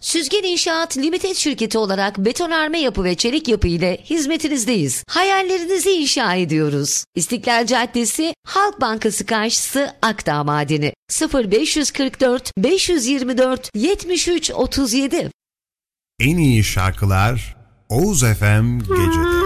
Süzgen İnşaat Limited şirketi olarak betonarme yapı ve çelik yapı ile hizmetinizdeyiz. Hayallerinizi inşa ediyoruz. İstiklal Caddesi, Halk Bankası karşısı, Akdağ Madeni. 0544 524 73 37. En iyi şarkılar Oğuz FM Gece'de.